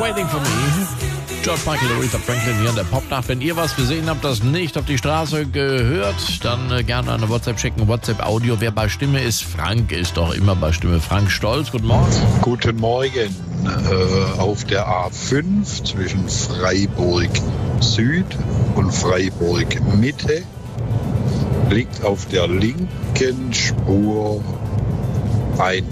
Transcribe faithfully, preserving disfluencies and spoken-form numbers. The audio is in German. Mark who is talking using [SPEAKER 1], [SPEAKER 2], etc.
[SPEAKER 1] Waiting for Me. George Michael, Aretha Franklin hier in der Popnacht. Wenn ihr was gesehen habt, das nicht auf die Straße gehört, dann äh, gerne eine WhatsApp schicken. WhatsApp-Audio. Wer bei Stimme ist, Frank ist doch immer bei Stimme. Frank Stolz, guten Morgen.
[SPEAKER 2] Guten Morgen. Äh, auf der A fünf zwischen Freiburg Süd und Freiburg Mitte liegt auf der linken Spur ein